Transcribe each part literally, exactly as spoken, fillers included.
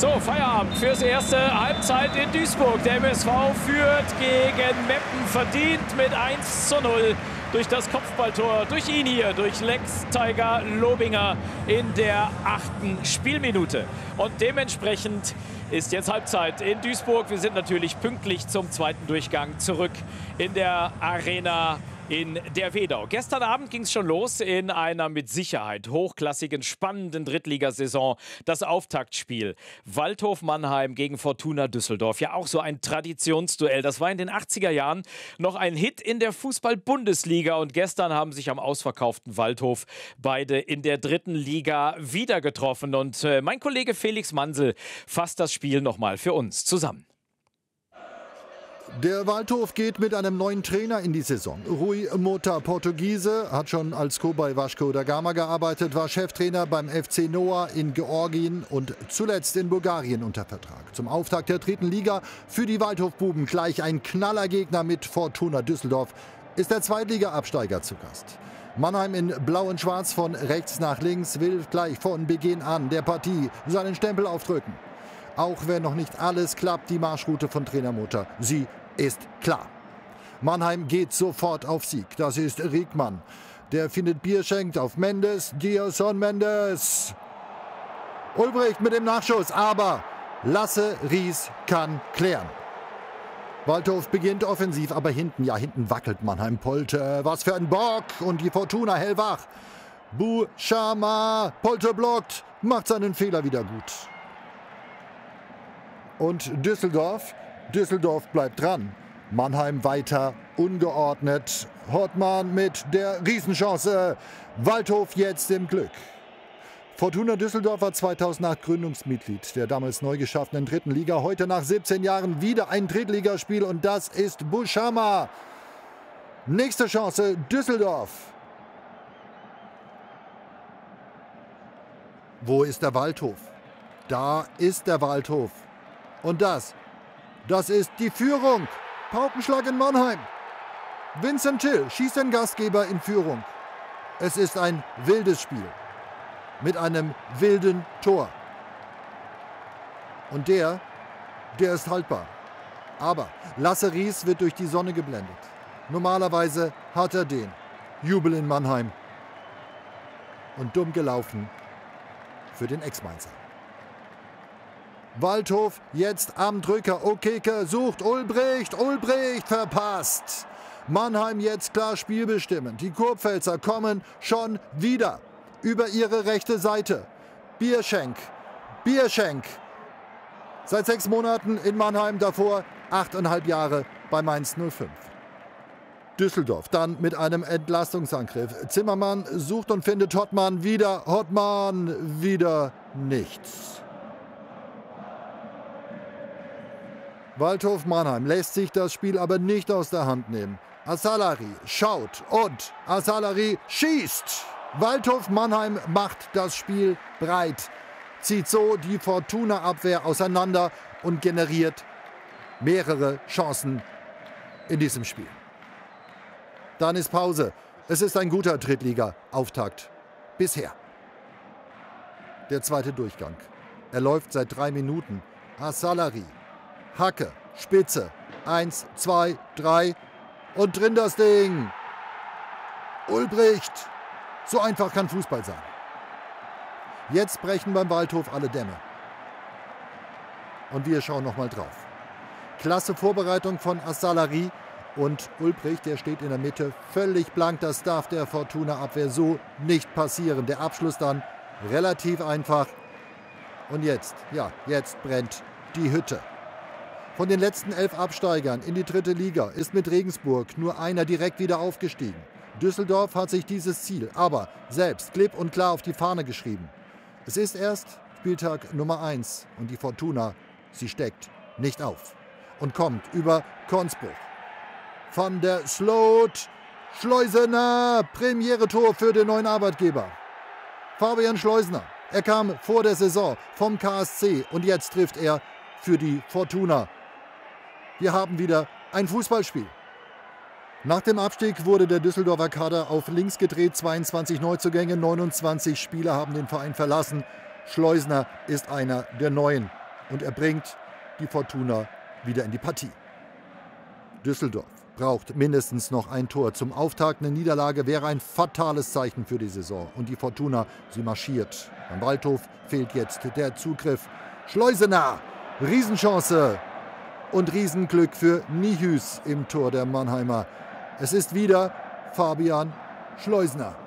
So, Feierabend fürs erste Halbzeit in Duisburg. Der M S V führt gegen Meppen verdient mit eins zu null durch das Kopfballtor, durch ihn hier, durch Lex Tiger Lobinger in der achten Spielminute. Und dementsprechend ist jetzt Halbzeit in Duisburg. Wir sind natürlich pünktlich zum zweiten Durchgang zurück in der Arena in der Wedau. Gestern Abend ging es schon los in einer mit Sicherheit hochklassigen, spannenden Drittligasaison. Das Auftaktspiel Waldhof Mannheim gegen Fortuna Düsseldorf. Ja, auch so ein Traditionsduell. Das war in den achtziger Jahren noch ein Hit in der Fußball-Bundesliga. Und gestern haben sich am ausverkauften Waldhof beide in der dritten Liga wieder getroffen. Und äh, mein Kollege Felix Mansel fasst das Spiel nochmal für uns zusammen. Der Waldhof geht mit einem neuen Trainer in die Saison. Rui Mota, Portugiese, hat schon als Co bei Vasco da Gama gearbeitet, war Cheftrainer beim F C Noah in Georgien und zuletzt in Bulgarien unter Vertrag. Zum Auftakt der dritten Liga für die Waldhof-Buben gleich ein Knallergegner mit Fortuna Düsseldorf ist der Zweitliga-Absteiger zu Gast. Mannheim in Blau und Schwarz von rechts nach links will gleich von Beginn an der Partie seinen Stempel aufdrücken. Auch wenn noch nicht alles klappt, die Marschroute von Trainer Mota, sie ist klar. Mannheim geht sofort auf Sieg. Das ist Riekmann. Der findet Bierschenk auf Mendes. Dioson Mendes. Ulbricht mit dem Nachschuss. Aber Lasse Ries kann klären. Waldhof beginnt offensiv, aber hinten, ja hinten wackelt Mannheim. Polte, was für ein Bock. Und die Fortuna hellwach. Buchama, Polte blockt, macht seinen Fehler wieder gut. Und Düsseldorf? Düsseldorf bleibt dran. Mannheim weiter ungeordnet. Hortmann mit der Riesenchance. Waldhof jetzt im Glück. Fortuna Düsseldorf war zweitausendacht Gründungsmitglied der damals neu geschaffenen dritten Liga. Heute nach siebzehn Jahren wieder ein Drittligaspiel und das ist Buchama. Nächste Chance Düsseldorf. Wo ist der Waldhof? Da ist der Waldhof. Und das, das ist die Führung. Paukenschlag in Mannheim. Vincent Till schießt den Gastgeber in Führung. Es ist ein wildes Spiel. Mit einem wilden Tor. Und der, der ist haltbar. Aber Lasse Ries wird durch die Sonne geblendet. Normalerweise hat er den. Jubel in Mannheim. Und dumm gelaufen für den Ex-Mainzer. Waldhof jetzt am Drücker. Okeke sucht Ulbricht. Ulbricht verpasst. Mannheim jetzt klar spielbestimmend. Die Kurpfälzer kommen schon wieder über ihre rechte Seite. Bierschenk. Bierschenk. Seit sechs Monaten in Mannheim, davor achteinhalb Jahre bei Mainz null fünf. Düsseldorf dann mit einem Entlastungsangriff. Zimmermann sucht und findet Hottmann wieder. Hottmann wieder nichts. Waldhof Mannheim lässt sich das Spiel aber nicht aus der Hand nehmen. Asalari schaut und Asalari schießt. Waldhof Mannheim macht das Spiel breit, zieht so die Fortuna-Abwehr auseinander und generiert mehrere Chancen in diesem Spiel. Dann ist Pause. Es ist ein guter Drittliga-Auftakt. Bisher. Der zweite Durchgang. Er läuft seit drei Minuten. Asalari. Hacke, Spitze, eins, zwei, drei und drin das Ding. Ulbricht, so einfach kann Fußball sein. Jetzt brechen beim Waldhof alle Dämme. Und wir schauen nochmal drauf. Klasse Vorbereitung von Asalari und Ulbricht, der steht in der Mitte völlig blank. Das darf der Fortuna-Abwehr so nicht passieren. Der Abschluss dann relativ einfach. Und jetzt, ja, jetzt brennt die Hütte. Von den letzten elf Absteigern in die dritte Liga ist mit Regensburg nur einer direkt wieder aufgestiegen. Düsseldorf hat sich dieses Ziel aber selbst klipp und klar auf die Fahne geschrieben. Es ist erst Spieltag Nummer eins und die Fortuna, sie steckt nicht auf und kommt über Konzbruch. Von der Slot, Schleusener, Premiere-Tor für den neuen Arbeitgeber. Fabian Schleusener, er kam vor der Saison vom K S C und jetzt trifft er für die Fortuna. Wir haben wieder ein Fußballspiel. Nach dem Abstieg wurde der Düsseldorfer Kader auf links gedreht. zweiundzwanzig Neuzugänge, neunundzwanzig Spieler haben den Verein verlassen. Schleusener ist einer der Neuen. und er bringt die Fortuna wieder in die Partie. Düsseldorf braucht mindestens noch ein Tor. Zum Auftakt eine Niederlage wäre ein fatales Zeichen für die Saison. Und die Fortuna, sie marschiert. Beim Waldhof fehlt jetzt der Zugriff. Schleusener, Riesenchance und Riesenglück für Nihus im Tor der Mannheimer. Es ist wieder Fabian Schleusener.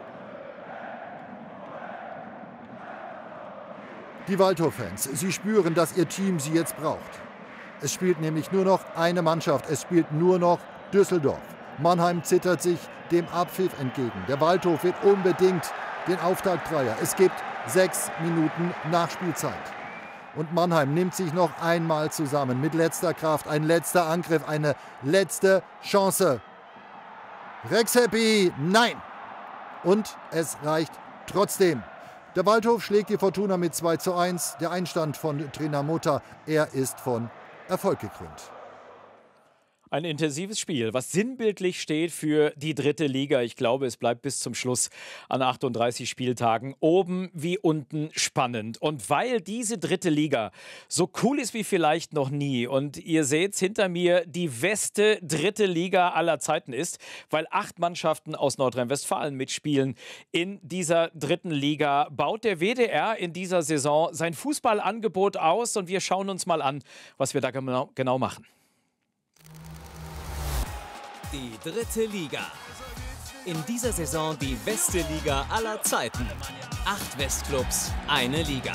Die Waldhof-Fans, sie spüren, dass ihr Team sie jetzt braucht. Es spielt nämlich nur noch eine Mannschaft, es spielt nur noch Düsseldorf. Mannheim zittert sich dem Abpfiff entgegen. Der Waldhof wird unbedingt den Auftaktdreier. Es gibt sechs Minuten Nachspielzeit. Und Mannheim nimmt sich noch einmal zusammen mit letzter Kraft. Ein letzter Angriff, eine letzte Chance. Rex Happy, nein! Und es reicht trotzdem. Der Waldhof schlägt die Fortuna mit zwei zu eins. Der Einstand von Trainer Mota, er ist von Erfolg gekrönt. Ein intensives Spiel, was sinnbildlich steht für die dritte Liga. Ich glaube, es bleibt bis zum Schluss an achtunddreißig Spieltagen oben wie unten spannend. Und weil diese dritte Liga so cool ist wie vielleicht noch nie und ihr seht hinter mir, die beste dritte Liga aller Zeiten ist, weil acht Mannschaften aus Nordrhein-Westfalen mitspielen in dieser dritten Liga, baut der W D R in dieser Saison sein Fußballangebot aus und wir schauen uns mal an, was wir da genau, genau machen. Die dritte Liga. In dieser Saison die beste Liga aller Zeiten. Acht Westclubs, eine Liga.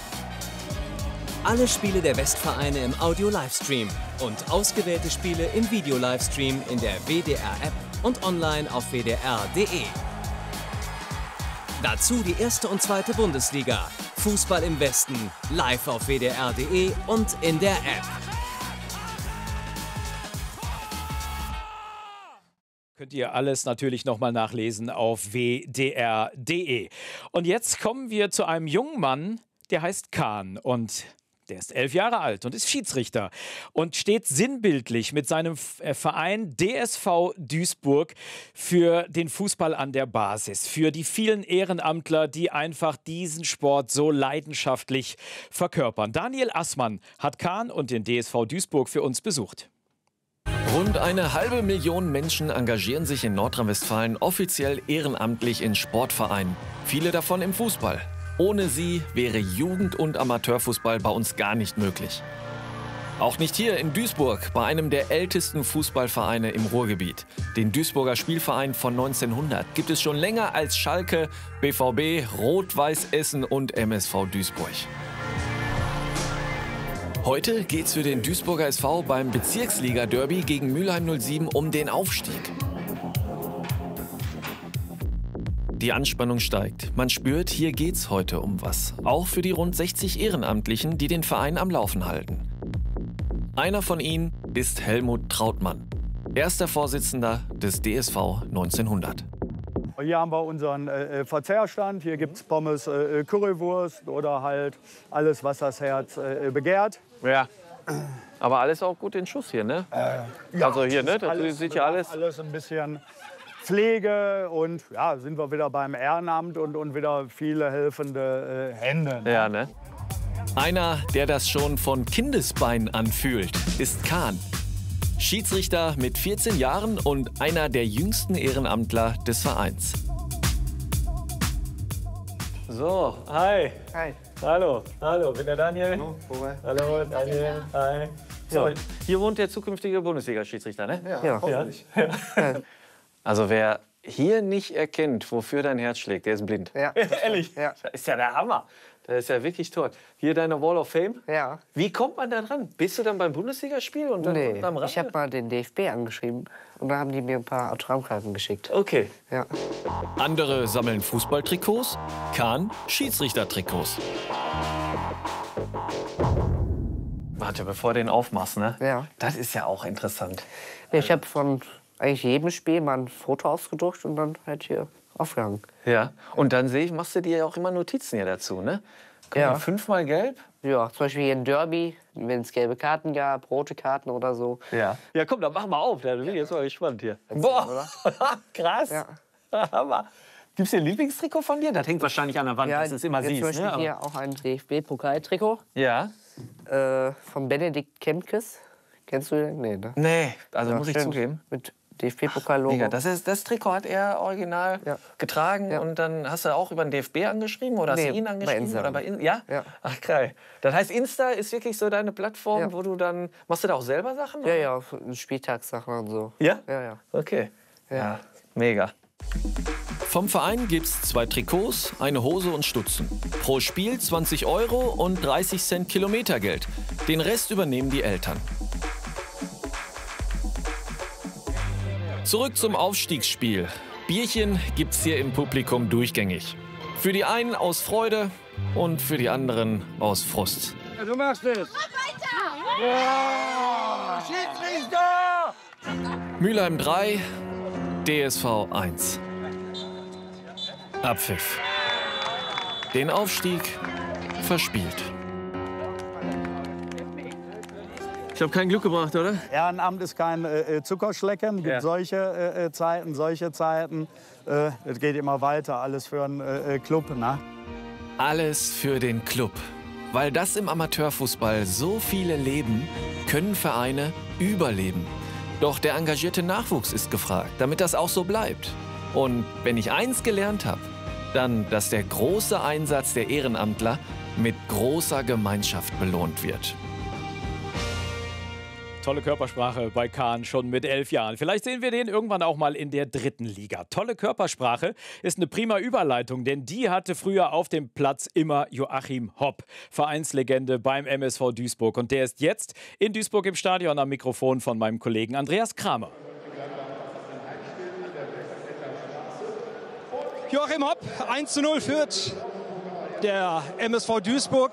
Alle Spiele der Westvereine im Audio-Livestream und ausgewählte Spiele im Video-Livestream in der W D R-App und online auf w d r punkt de. Dazu die erste und zweite Bundesliga. Fußball im Westen, live auf w d r punkt de und in der App. Könnt ihr alles natürlich nochmal nachlesen auf w d r punkt de. Und jetzt kommen wir zu einem jungen Mann, der heißt Kahn und der ist elf Jahre alt und ist Schiedsrichter und steht sinnbildlich mit seinem Verein D S V Duisburg für den Fußball an der Basis, für die vielen Ehrenamtler, die einfach diesen Sport so leidenschaftlich verkörpern. Daniel Assmann hat Kahn und den D S V Duisburg für uns besucht. Rund eine halbe Million Menschen engagieren sich in Nordrhein-Westfalen offiziell ehrenamtlich in Sportvereinen. Viele davon im Fußball. Ohne sie wäre Jugend- und Amateurfußball bei uns gar nicht möglich. Auch nicht hier in Duisburg, bei einem der ältesten Fußballvereine im Ruhrgebiet. Den Duisburger Spielverein von neunzehnhundert gibt es schon länger als Schalke, B V B, Rot-Weiß Essen und M S V Duisburg. Heute geht's für den Duisburger S V beim Bezirksliga-Derby gegen Mülheim null sieben um den Aufstieg. Die Anspannung steigt. Man spürt, hier geht's heute um was. Auch für die rund sechzig Ehrenamtlichen, die den Verein am Laufen halten. Einer von ihnen ist Helmut Trautmann, erster Vorsitzender des D S V neunzehnhundert. Hier haben wir unseren äh, Verzehrstand. Hier gibt es Pommes, äh, Currywurst oder halt alles, was das Herz äh, begehrt. Ja, aber alles auch gut in Schuss hier, ne? Äh, ja, also hier, ne? Das alles, sieht ja alles... Alles ein bisschen Pflege und ja, sind wir wieder beim Ehrenamt und, und wieder viele helfende äh, Hände. Ne? Ja, ne? Einer, der das schon von Kindesbein anfühlt, ist Kahn. Schiedsrichter mit vierzehn Jahren und einer der jüngsten Ehrenamtler des Vereins. So, hi. Hi. Hallo, hallo, bin der Daniel. Hallo, hallo Daniel, hi. So, hier wohnt der zukünftige Bundesliga-Schiedsrichter, ne? Ja, Ja. hoffentlich. Ja. Also wer hier nicht erkennt, wofür dein Herz schlägt, der ist blind. Ja. Ehrlich? Ja. Das ist ja der Hammer. Das ist ja wirklich toll. Hier deine Wall of Fame. Ja. Wie kommt man da dran? Bist du dann beim Bundesligaspiel und dann Nee, am Rande? ich habe mal den D F B angeschrieben und da haben die mir ein paar Autogrammkarten geschickt. Okay. Ja. Andere sammeln Fußballtrikots, Kahn Schiedsrichtertrikots. Warte, bevor du den aufmachst, ne? Ja. Das ist ja auch interessant. Ich habe von eigentlich jedem Spiel mal ein Foto ausgedruckt und dann halt hier aufgehangen. Ja. Und dann sehe ich, machst du dir ja auch immer Notizen hier dazu, ne? Guck Ja. mal, fünfmal gelb. Ja, zum Beispiel hier in Derby, wenn es gelbe Karten gab, rote Karten oder so. Ja. Ja, komm, dann mach mal auf. Da bin ich jetzt mal gespannt hier. Wahnsinn, Boah, krass. Ja. Hammer. Gibt's hier ein Lieblingstrikot von dir? Das hängt wahrscheinlich an der Wand, Ja, dass du es immer jetzt siehst. zum Beispiel Ne? hier auch ein D F B-Pokaltrikot. Ja. Äh, von Benedikt Kemkes. Kennst du den? Nee, ne? Nee, also Ja, muss ich stimmt. zugeben. Mit D F B-Pokal-Logo. Mega. Das, ist, das Trikot hat er original Ja. getragen Ja. und dann hast du auch über den D F B angeschrieben oder Nee, hast du ihn bei angeschrieben? Insta. Oder bei In ja? Ja. Ach, geil. Das heißt, Insta ist wirklich so deine Plattform, Ja. wo du dann... Machst du da auch selber Sachen? Ja, ja, Spieltagssachen und so. Ja? Ja, ja. Okay. Ja, Ja. mega. Vom Verein gibt's zwei Trikots, eine Hose und Stutzen. Pro Spiel zwanzig Euro und dreißig Cent Kilometergeld. Den Rest übernehmen die Eltern. Zurück zum Aufstiegsspiel. Bierchen gibt's hier im Publikum durchgängig. Für die einen aus Freude und für die anderen aus Frust. Ja, du machst es. Ja, Schiedsrichter! Mülheim drei, D S V eins. Abpfiff. Den Aufstieg verspielt. Ich habe kein Glück gebracht, oder? Ehrenamt ist kein äh, Zuckerschlecken. Es gibt Ja. solche äh, Zeiten, solche Zeiten. Äh, es geht immer weiter. Alles für einen äh, Club. Ne? Alles für den Club. Weil das im Amateurfußball so viele leben, können Vereine überleben. Doch der engagierte Nachwuchs ist gefragt, damit das auch so bleibt. Und wenn ich eins gelernt habe, dann, dass der große Einsatz der Ehrenamtler mit großer Gemeinschaft belohnt wird. Tolle Körpersprache bei Kahn schon mit elf Jahren. Vielleicht sehen wir den irgendwann auch mal in der dritten Liga. Tolle Körpersprache ist eine prima Überleitung, denn die hatte früher auf dem Platz immer Joachim Hopp, Vereinslegende beim M S V Duisburg. Und der ist jetzt in Duisburg im Stadion am Mikrofon von meinem Kollegen Andreas Kramer. Joachim Hopp, eins zu null führt der M S V Duisburg.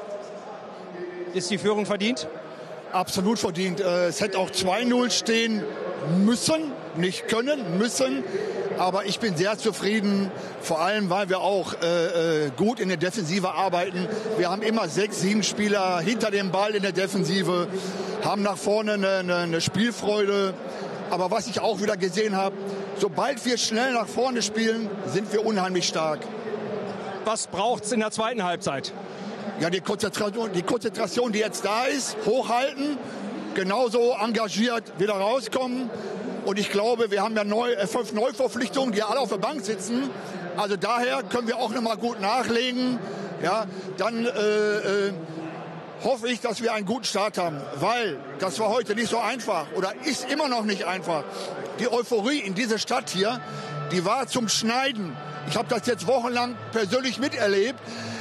Ist die Führung verdient? Absolut verdient. Es hätte auch zwei null stehen müssen, nicht können, müssen. Aber ich bin sehr zufrieden, vor allem, weil wir auch äh, gut in der Defensive arbeiten. Wir haben immer sechs, sieben Spieler hinter dem Ball in der Defensive, haben nach vorne eine, eine, eine Spielfreude. Aber was ich auch wieder gesehen habe, sobald wir schnell nach vorne spielen, sind wir unheimlich stark. Was braucht es in der zweiten Halbzeit? Ja, die Konzentration, die Konzentration, die jetzt da ist, hochhalten, genauso engagiert wieder rauskommen. Und ich glaube, wir haben ja neu, äh, fünf Neuverpflichtungen, die alle auf der Bank sitzen. Also daher können wir auch noch mal gut nachlegen. Ja, dann äh, äh, hoffe ich, dass wir einen guten Start haben, weil das war heute nicht so einfach oder ist immer noch nicht einfach. Die Euphorie in dieser Stadt hier, die war zum Schneiden. Ich habe das jetzt wochenlang persönlich miterlebt.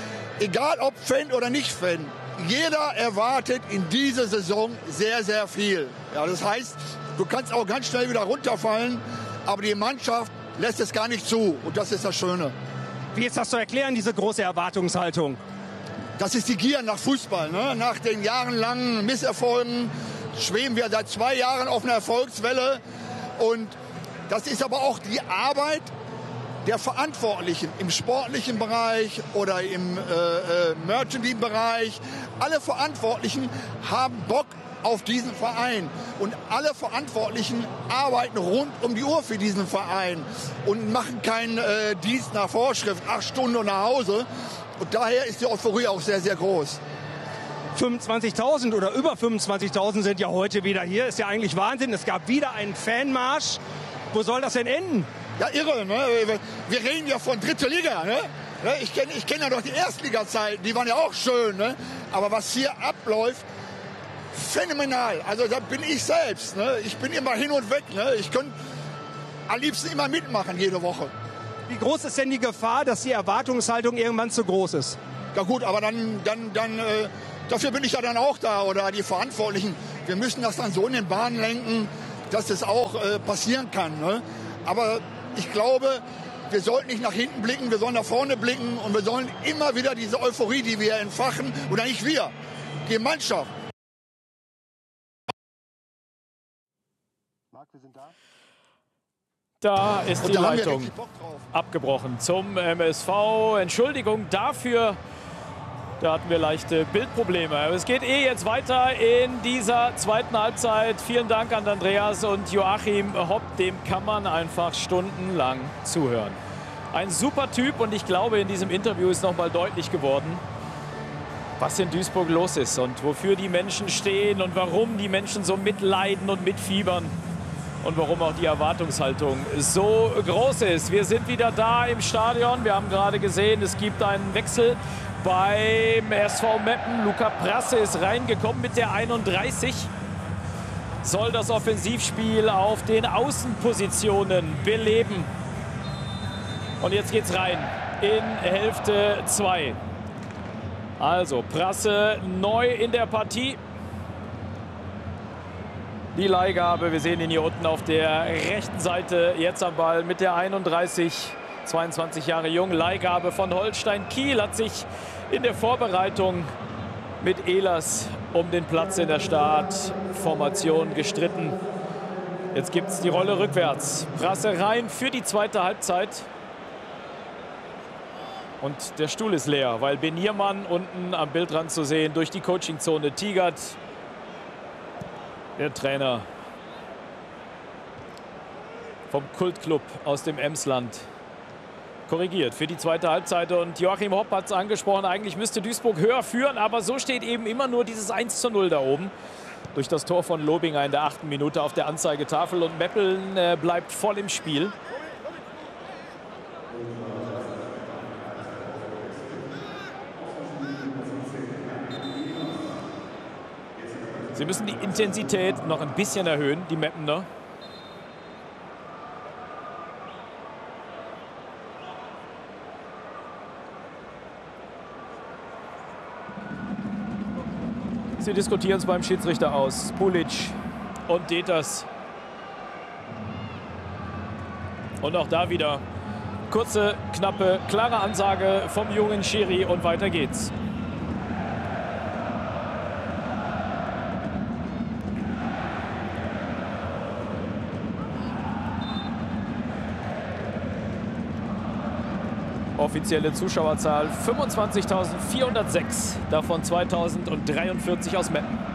Egal ob Fan oder nicht Fan, jeder erwartet in dieser Saison sehr, sehr viel. Ja, das heißt, du kannst auch ganz schnell wieder runterfallen, aber die Mannschaft lässt es gar nicht zu und das ist das Schöne. Wie ist das zu erklären, diese große Erwartungshaltung? Das ist die Gier nach Fußball. Ne? Nach den jahrelangen Misserfolgen schweben wir seit zwei Jahren auf einer Erfolgswelle und das ist aber auch die Arbeit der Verantwortlichen im sportlichen Bereich oder im äh, äh, Merchandising-Bereich. Alle Verantwortlichen haben Bock auf diesen Verein. Und alle Verantwortlichen arbeiten rund um die Uhr für diesen Verein und machen keinen äh, Dienst nach Vorschrift, acht Stunden und nach Hause. Und daher ist die Euphorie auch sehr, sehr groß. fünfundzwanzigtausend oder über fünfundzwanzigtausend sind ja heute wieder hier. Ist ja eigentlich Wahnsinn. Es gab wieder einen Fanmarsch. Wo soll das denn enden? Ja, irre, ne? Wir reden ja von dritte Liga, ne? Ich kenne ich kenn ja noch die Erstliga-Zeiten, die waren ja auch schön, ne? Aber was hier abläuft, phänomenal. Also da bin ich selbst, ne? Ich bin immer hin und weg, ne? Ich könnte am liebsten immer mitmachen, jede Woche. Wie groß ist denn die Gefahr, dass die Erwartungshaltung irgendwann zu groß ist? Ja gut, aber dann, dann, dann äh, dafür bin ich ja dann auch da oder die Verantwortlichen. Wir müssen das dann so in den Bahnen lenken, dass das auch äh, passieren kann, ne? Aber ich glaube, wir sollten nicht nach hinten blicken, wir sollen nach vorne blicken und wir sollen immer wieder diese Euphorie, die wir entfachen, oder nicht wir, die Mannschaft. Marc, wir sind da. Da ist Und die da haben wir Leitung richtig Bock drauf. abgebrochen zum M S V. Entschuldigung dafür, da hatten wir leichte Bildprobleme. Aber es geht eh jetzt weiter in dieser zweiten Halbzeit. Vielen Dank an Andreas und Joachim Hopp. Dem kann man einfach stundenlang zuhören. Ein super Typ und ich glaube, in diesem Interview ist noch mal deutlich geworden, was in Duisburg los ist und wofür die Menschen stehen und warum die Menschen so mitleiden und mitfiebern und warum auch die Erwartungshaltung so groß ist. Wir sind wieder da im Stadion. Wir haben gerade gesehen, es gibt einen Wechsel beim S V Meppen. Luca Prasse ist reingekommen mit der einunddreißig. Soll das Offensivspiel auf den Außenpositionen beleben. Und jetzt geht's rein in Hälfte zwei. Also Prasse neu in der Partie. Die Leihgabe, wir sehen ihn hier unten auf der rechten Seite, jetzt am Ball mit der einunddreißig, zweiundzwanzig Jahre jung. Leihgabe von Holstein Kiel, hat sich in der Vorbereitung mit Ehlers um den Platz in der Startformation gestritten. Jetzt gibt es die Rolle rückwärts. Prasse rein für die zweite Halbzeit. Und der Stuhl ist leer, weil Beniermann unten am Bildrand zu sehen durch die Coachingzone tigert. Der Trainer vom Kultclub aus dem Emsland korrigiert für die zweite Halbzeit. Und Joachim Hopp hat es angesprochen, eigentlich müsste Duisburg höher führen, aber so steht eben immer nur dieses eins zu null da oben. Durch das Tor von Lobinger in der achten Minute auf der Anzeigetafel. Und Meppeln äh, bleibt voll im Spiel. Sie müssen die Intensität noch ein bisschen erhöhen, die Meppener. Sie diskutieren es beim Schiedsrichter aus. Pulic und Deters. Und auch da wieder kurze, knappe, klare Ansage vom jungen Schiri und weiter geht's. Offizielle Zuschauerzahl fünfundzwanzigtausendvierhundertsechs, davon zweitausenddreiundvierzig aus Meppen.